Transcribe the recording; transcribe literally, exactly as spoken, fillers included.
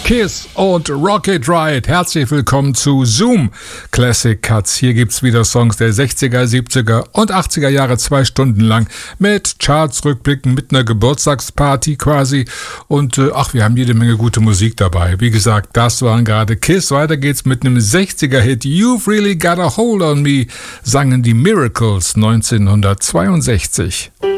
Kiss und Rocket Ride. Herzlich willkommen zu Zoom Classic Cuts. Hier gibt's wieder Songs der sechziger, siebziger und achtziger Jahre, zwei Stunden lang mit Charts-Rückblicken, mit einer Geburtstagsparty quasi. Und äh, ach, wir haben jede Menge gute Musik dabei. Wie gesagt, das waren gerade Kiss. Weiter geht's mit einem sechziger-Hit. You've Really Got a Hold on Me, sangen die Miracles neunzehnhundertzweiundsechzig.